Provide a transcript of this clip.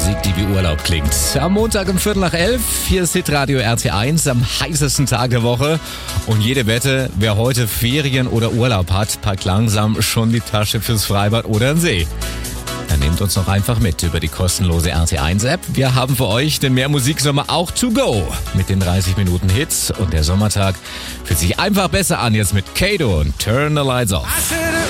Musik, die wie Urlaub klingt. Am Montag um 10:45, hier ist Hitradio RT1 am heißesten Tag der Woche. Und jede Wette, wer heute Ferien oder Urlaub hat, packt langsam schon die Tasche fürs Freibad oder den See. Dann nehmt uns noch einfach mit über die kostenlose RT1-App. Wir haben für euch den Mehr Musiksommer auch to go. Mit den 30 Minuten Hits und der Sommertag fühlt sich einfach besser an jetzt mit Kato und Turn the Lights Off.